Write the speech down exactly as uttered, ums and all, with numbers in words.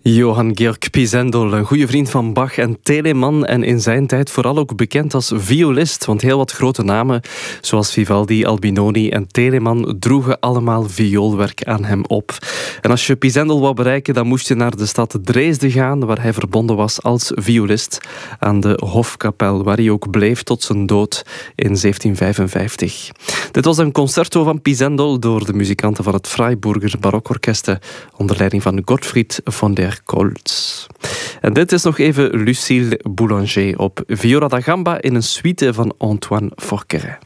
Johann Georg Pisendel, een goede vriend van Bach en Telemann en in zijn tijd vooral ook bekend als violist, want heel wat grote namen zoals Vivaldi, Albinoni en Telemann droegen allemaal vioolwerk aan hem op. En als je Pisendel wou bereiken, dan moest je naar de stad Dresden gaan, waar hij verbonden was als violist aan de Hofkapel, waar hij ook bleef tot zijn dood in zeventien vijfenvijftig. Dit was een concerto van Pisendel door de muzikanten van het Freiburger Barokorkest onder leiding van Gottfried von der Goltz. En dit is nog even Lucille Boulanger op viola da gamba in een suite van Antoine Forquerin.